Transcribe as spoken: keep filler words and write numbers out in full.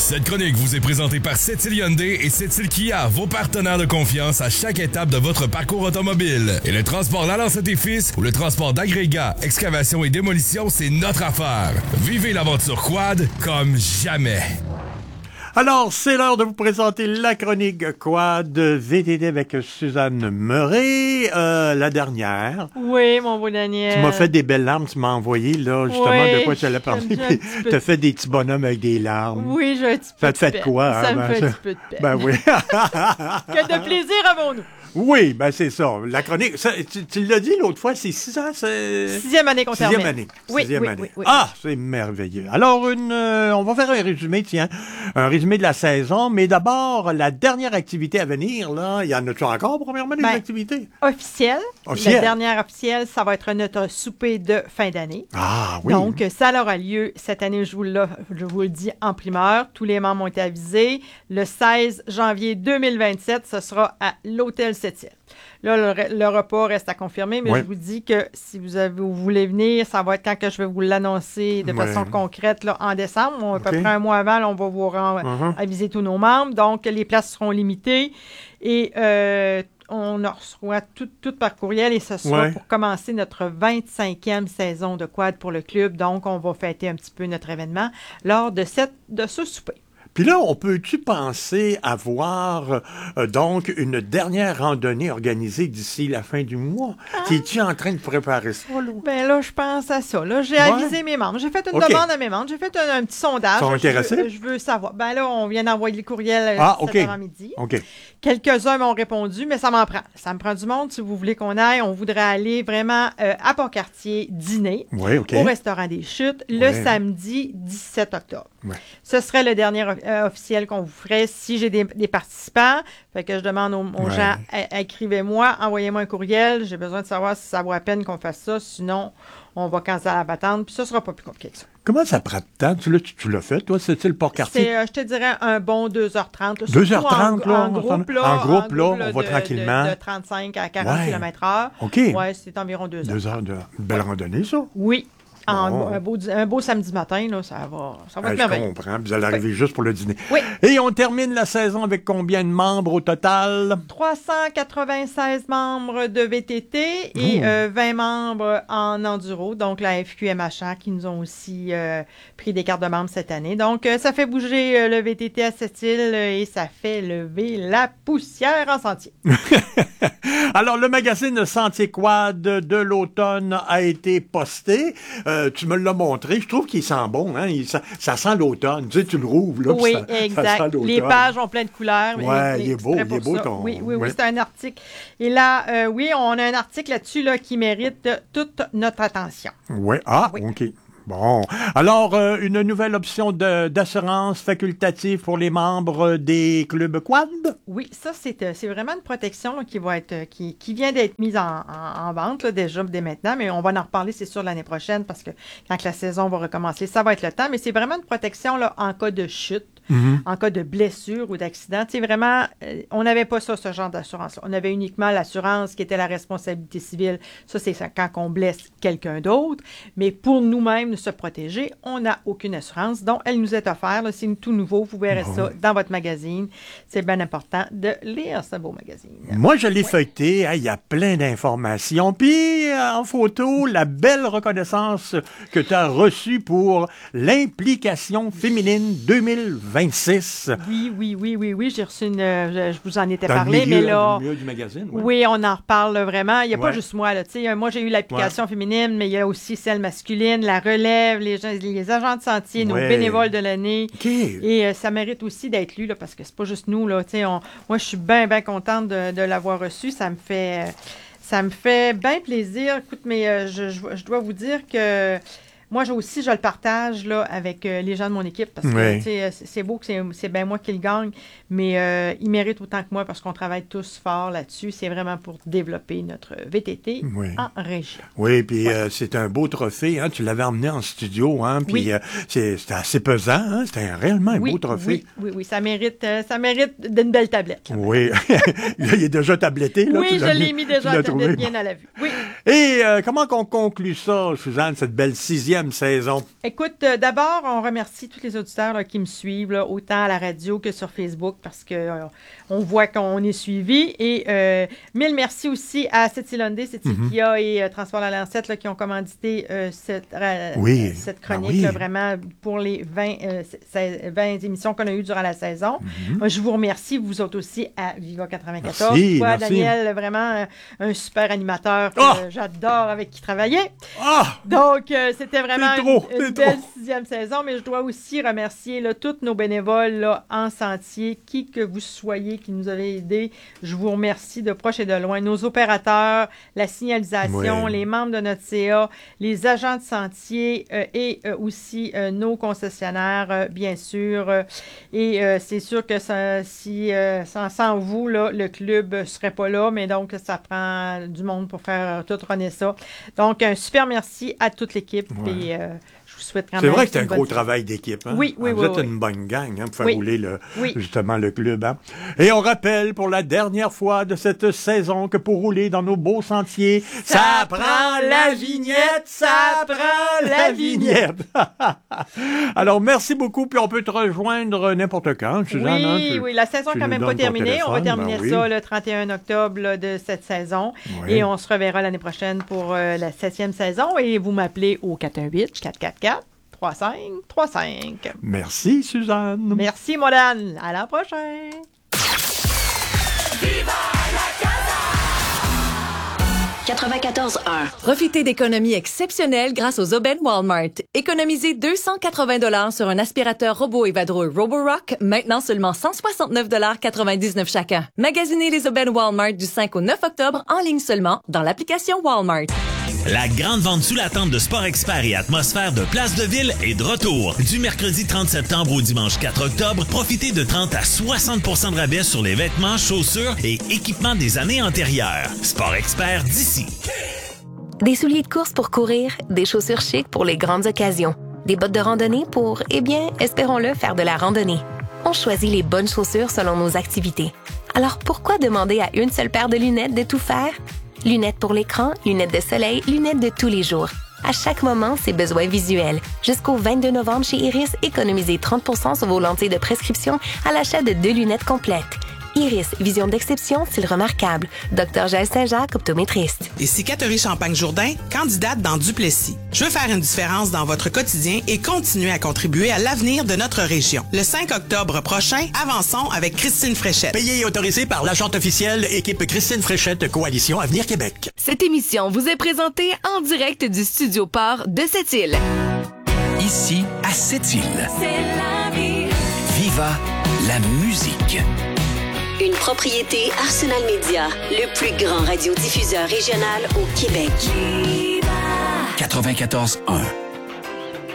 Cette chronique vous est présentée par Sept-Îles Hyundai et Sept-Îles Kia, vos partenaires de confiance à chaque étape de votre parcours automobile. Et le transport Lalance et fils ou le transport d'agrégats, excavation et démolition, c'est notre affaire. Vivez l'aventure quad comme jamais. Alors, c'est l'heure de vous présenter la chronique Quad V T T avec Suzanne Meuret, euh, la dernière. Oui, mon beau Daniel. Tu m'as fait des belles larmes, tu m'as envoyé, là, justement, oui, de quoi tu allais parler, puis tu as fait des petits bonhommes avec des larmes. Oui, j'ai un petit peu ça te fait de quoi, Ça hein, me ben, fait ça... un petit peu de peine. Ben oui. Que de plaisir avons-nous. Oui, ben c'est ça. La chronique, ça, tu, tu l'as dit l'autre fois, c'est six ans, c'est... Sixième année qu'on termine. Sixième année. Oui, Sixième oui, année. oui, oui. Ah, c'est merveilleux. Alors, une, euh, on va faire un résumé, tiens, un résumé de la saison, mais d'abord, la dernière activité à venir, là, il y en a-tu encore, premièrement, des ben, activités? Officielle. Officielle. La dernière officielle, ça va être notre souper de fin d'année. Ah, oui. Donc, ça aura lieu cette année, je vous, le, je vous le dis en primeur. Tous les membres ont été avisés. Le seize janvier deux mille vingt-sept, ce sera à l'Hôtel Sept-Îles. Là, le, le repas reste à confirmer, mais ouais. je vous dis que si vous, avez, vous voulez venir, ça va être quand que je vais vous l'annoncer de ouais. façon concrète là, en décembre. On, okay. À peu près un mois avant, là, on va vous rendre, uh-huh. aviser tous nos membres. Donc, les places seront limitées et euh, on en reçoit tout, tout par courriel et ce sera ouais. pour commencer notre vingt-cinquième saison de quad pour le club. Donc, on va fêter un petit peu notre événement lors de, cette, de ce souper. Puis là, on peut-tu penser avoir euh, donc une dernière randonnée organisée d'ici la fin du mois? Ah. Es-tu en train de préparer ça, là? Ben là, je pense à ça. Là, j'ai ouais. avisé mes membres. J'ai fait une okay. demande à mes membres. J'ai fait un, un petit sondage. Ils sont intéressés? Je veux, je veux savoir. Ben là, on vient d'envoyer le courriel ah, cet okay. avant-midi. OK. Quelques-uns m'ont répondu, mais ça m'en prend. Ça me prend du monde. Si vous voulez qu'on aille, on voudrait aller vraiment euh, à Pont-Cartier dîner oui, okay. au restaurant des Chutes le oui. samedi dix-sept octobre. Oui. Ce serait le dernier euh, officiel qu'on vous ferait si j'ai des, des participants. Fait que je demande aux, aux ouais. gens, à, à, écrivez-moi, envoyez-moi un courriel. J'ai besoin de savoir si ça vaut la peine qu'on fasse ça. Sinon, on va canceller la patente. Puis ça sera pas plus compliqué que ça. Comment ça prend de temps? Tu l'as, tu, tu l'as fait, toi? C'est-tu le Port-Cartier? C'est, euh, je te dirais, un bon deux heures trente. deux heures trente, en, là? En groupe, là. En groupe, là, on de, va tranquillement. De, de trente-cinq à quarante ouais. kilomètres heure. OK. Oui, c'est environ deux heures. Deux heures de une belle randonnée, ça? Oui. En, bon. un, beau, un beau samedi matin, là, ça va, ça va ah, être merveilleux. Je comprends. Vous allez arriver oui. juste pour le dîner. Oui. Et on termine la saison avec combien de membres au total? trois cent quatre-vingt-seize membres de V T T et euh, vingt membres en enduro. Donc, la F Q M H A qui nous ont aussi euh, pris des cartes de membres cette année. Donc, euh, ça fait bouger euh, le V T T à Sept-Îles et ça fait lever la poussière en sentier. Alors, le magazine Sentier Quad de l'automne a été posté. Euh, tu me l'as montré. Je trouve qu'il sent bon. Hein? Il, ça, ça sent l'automne. Tu sais, tu le rouvres. Là, oui, ça, exact. Ça les pages ont plein de couleurs. Oui, il est beau. Il est beau ton... Oui, oui, oui, oui. c'est un article. Et là, euh, oui, on a un article là-dessus là, qui mérite toute notre attention. Ouais. Ah, oui. OK. Bon. Alors, euh, une nouvelle option de, d'assurance facultative pour les membres des clubs quad? Oui, ça, c'est, euh, c'est vraiment une protection là, qui va être euh, qui, qui vient d'être mise en, en, en vente là, déjà dès maintenant, mais on va en reparler, c'est sûr, l'année prochaine, parce que quand la saison va recommencer, ça va être le temps. Mais c'est vraiment une protection là, en cas de chute. Mm-hmm. En cas de blessure ou d'accident. Tu sais, vraiment, euh, on n'avait pas ça, ce genre d'assurance-là. On avait uniquement l'assurance qui était la responsabilité civile. Ça, c'est ça, quand on blesse quelqu'un d'autre. Mais pour nous-mêmes, nous se protéger, on n'a aucune assurance. Donc, elle nous est offerte. Là, c'est tout nouveau. Vous verrez bon. ça dans votre magazine. C'est bien important de lire ce beau magazine. Moi, je l'ai ouais. feuilleté. Il hein, y a plein d'informations. Puis, euh, en photo, la belle reconnaissance que tu as reçue pour l'implication féminine deux mille vingt-six. Oui, oui, oui, oui, oui. J'ai reçu une... Je, je vous en étais dans parlé, le milieu, mais là... Dans le milieu du magazine, oui. oui, on en reparle vraiment. Il n'y a ouais. pas juste moi, là. Tu sais, moi, j'ai eu l'application ouais. féminine, mais il y a aussi celle masculine, la relève, les, gens, les agents de sentier, nos ouais. bénévoles de l'année. Okay. Et euh, ça mérite aussi d'être lu, là, parce que c'est pas juste nous, là. Tu sais, on... moi, je suis bien, bien contente de, de l'avoir reçu. Ça me fait... Ça me fait bien plaisir. Écoute, mais euh, je, je, je dois vous dire que... Moi, j'ai aussi, je le partage là, avec euh, les gens de mon équipe parce que oui. c'est, c'est beau que c'est, c'est bien moi qui le gagne, mais euh, ils méritent autant que moi parce qu'on travaille tous fort là-dessus. C'est vraiment pour développer notre V T T oui. en région. Oui, puis ouais. euh, c'est un beau trophée. Hein? Tu l'avais emmené en studio, hein? Puis oui. euh, c'est, c'était assez pesant. Hein? C'était un, réellement un oui, beau trophée. Oui, oui, oui. Ça mérite, euh, ça mérite d'une belle tablette. Là. Oui. Il est déjà tabletté. Là, oui, je l'ai mis déjà à la tablette bien à la vue. Oui. Et euh, comment qu'on conclut ça, Suzanne, cette belle sixième saison? Écoute, euh, d'abord, on remercie tous les auditeurs là, qui me suivent, là, autant à la radio que sur Facebook, parce que euh, on voit qu'on est suivi. Et euh, mille merci aussi à Sept-Îles Hyundai, Sept-Îles mm-hmm. Kia et euh, Transport La Lancette là, qui ont commandité euh, cette, euh, oui. cette chronique, ben oui. là, vraiment, pour les vingt, euh, vingt émissions qu'on a eues durant la saison. Mm-hmm. Euh, je vous remercie, vous autres aussi, à Viva quatre-vingt-quatorze. Merci, Toi, merci. Daniel, vraiment euh, un super animateur que oh! euh, j'adore, avec qui travailler. Oh! Donc, euh, c'était vraiment trop, une, une belle sixième saison, mais je dois aussi remercier là, tous nos bénévoles là, en sentier, qui que vous soyez, qui nous avez aidés. Je vous remercie de proche et de loin. Nos opérateurs, la signalisation, oui. les membres de notre C A, les agents de sentier euh, et euh, aussi euh, nos concessionnaires, euh, bien sûr. Euh, et euh, c'est sûr que ça, si, euh, sans, sans vous, là, le club ne serait pas là, mais donc ça prend du monde pour faire euh, tout runner ça. Donc, un super merci à toute l'équipe. Ouais. Et euh, je vous souhaite quand c'est même. vrai que c'est un gros bonne... travail d'équipe. Hein? Oui, oui, ah, vous oui. êtes oui. une bonne gang hein, pour faire oui. rouler le, oui. justement le club. Hein? Et on rappelle pour la dernière fois de cette saison que pour rouler dans nos beaux sentiers, ça, ça prend la vignette, ça prend la vignette. Alors, merci beaucoup. Puis on peut te rejoindre n'importe quand, Suzanne. Oui, hein, tu, oui. La saison n'est quand même pas terminée. On va terminer ben, ça oui. le trente et un octobre là, de cette saison. Oui. Et on se reverra l'année prochaine pour euh, la septième saison. Et vous m'appelez au quatre un huit, quatre quatre quatre, trois cinq trois cinq. Merci, Suzanne. Merci, Modane. À la prochaine. Viva la casa! quatre-vingt-quatorze un. Profitez d'économies exceptionnelles grâce aux aubaines Walmart. Économisez deux cent quatre-vingts dollars sur un aspirateur robot et vadrouille Roborock, maintenant seulement cent soixante-neuf dollars quatre-vingt-dix-neuf chacun. Magasinez les aubaines Walmart du cinq au neuf octobre en ligne seulement dans l'application Walmart. La grande vente sous la tente de Sport Expert et Atmosphère de Place de Ville est de retour. Du mercredi trente septembre au dimanche quatre octobre, profitez de trente à soixante pour cent de rabais sur les vêtements, chaussures et équipements des années antérieures. Sport Expert d'ici. Des souliers de course pour courir, des chaussures chic pour les grandes occasions, des bottes de randonnée pour, eh bien, espérons-le, faire de la randonnée. On choisit les bonnes chaussures selon nos activités. Alors pourquoi demander à une seule paire de lunettes de tout faire? Lunettes pour l'écran, lunettes de soleil, lunettes de tous les jours. À chaque moment, ses besoins visuels. Jusqu'au vingt-deux novembre chez Iris, économisez trente pour cent sur vos lentilles de prescription à l'achat de deux lunettes complètes. Iris, vision d'exception, style remarquable. Docteur Jaël Saint-Jacques, optométriste. Ici Catherine Champagne-Jourdain, candidate dans Duplessis. Je veux faire une différence dans votre quotidien et continuer à contribuer à l'avenir de notre région. Le cinq octobre prochain, avançons avec Christine Fréchette. Payée et autorisée par l'agente officielle équipe Christine Fréchette, Coalition Avenir Québec. Cette émission vous est présentée en direct du Studio Port de Sept-Îles. Ici, à Sept-Îles. C'est la vie. Viva la musique. Une propriété Arsenal Média, le plus grand radiodiffuseur régional au Québec. quatre-vingt-quatorze un.